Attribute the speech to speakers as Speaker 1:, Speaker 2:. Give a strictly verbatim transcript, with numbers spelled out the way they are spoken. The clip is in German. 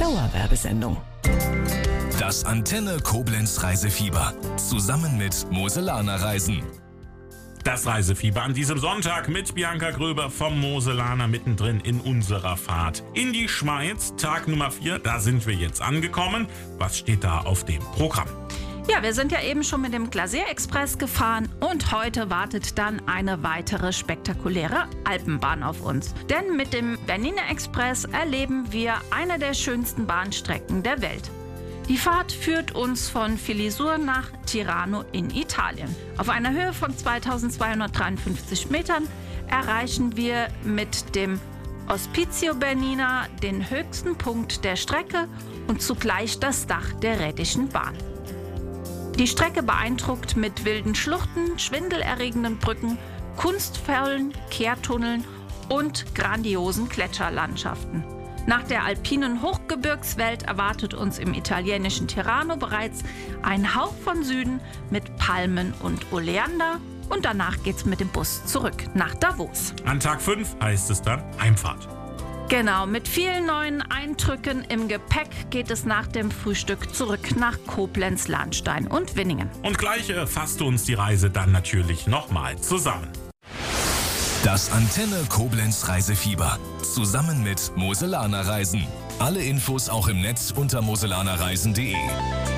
Speaker 1: Dauerwerbesendung.
Speaker 2: Das Antenne Koblenz Reisefieber. Zusammen mit Moselaner Reisen.
Speaker 3: Das Reisefieber an diesem Sonntag mit Bianca Gröber vom Moselaner mittendrin in unserer Fahrt in die Schweiz. Tag Nummer vier, da sind wir jetzt angekommen. Was steht da auf dem Programm?
Speaker 4: Ja, wir sind ja eben schon mit dem Glacier Express gefahren und heute wartet dann eine weitere spektakuläre Alpenbahn auf uns. Denn mit dem Bernina Express erleben wir eine der schönsten Bahnstrecken der Welt. Die Fahrt führt uns von Filisur nach Tirano in Italien. Auf einer Höhe von zweitausendzweihundertdreiundfünfzig Metern erreichen wir mit dem Ospizio Bernina den höchsten Punkt der Strecke und zugleich das Dach der Rätischen Bahn. Die Strecke beeindruckt mit wilden Schluchten, schwindelerregenden Brücken, kunstvollen Kehrtunneln und grandiosen Gletscherlandschaften. Nach der alpinen Hochgebirgswelt erwartet uns im italienischen Tirano bereits ein Hauch von Süden mit Palmen und Oleander. Und danach geht's mit dem Bus zurück nach Davos.
Speaker 3: An Tag fünf heißt es dann Heimfahrt.
Speaker 4: Genau, mit vielen neuen Eindrücken im Gepäck geht es nach dem Frühstück zurück nach Koblenz, Lahnstein und Winningen.
Speaker 3: Und gleich äh, fasst uns die Reise dann natürlich nochmal zusammen.
Speaker 2: Das Antenne Koblenz Reisefieber. Zusammen mit Moselaner Reisen. Alle Infos auch im Netz unter moselanerreisen punkt de.